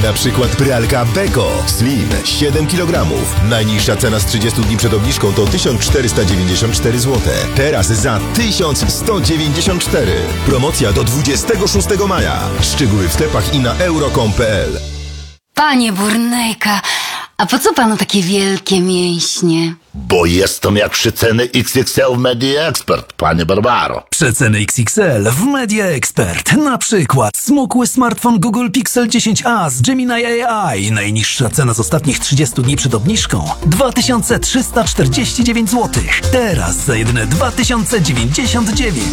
Na przykład pralka Beko Slim 7 kg. Najniższa cena z 30 dni przed obniżką to 1494 zł. Teraz za 1194. Promocja do 26 maja. Szczegóły w sklepach i na euro.com.pl. Panie Burnejka, a po co panu takie wielkie mięśnie? Bo jestem jak przeceny XXL w Media Expert, panie Barbaro. Przeceny XXL w Media Expert. Na przykład smukły smartfon Google Pixel 10a z Gemini AI. Najniższa cena z ostatnich 30 dni przed obniżką 2349 zł. Teraz za jedyne 2099.